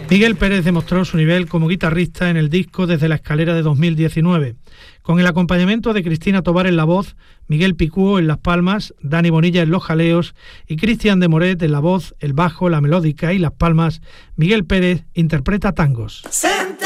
Miguel Pérez demostró su nivel como guitarrista en el disco Desde la Escalera de 2019. Con el acompañamiento de Cristina Tobar en la voz, Miguel Picúo en las palmas, Dani Bonilla en los jaleos y Cristian de Moret en la voz, el bajo, la melódica y las palmas, Miguel Pérez interpreta tangos.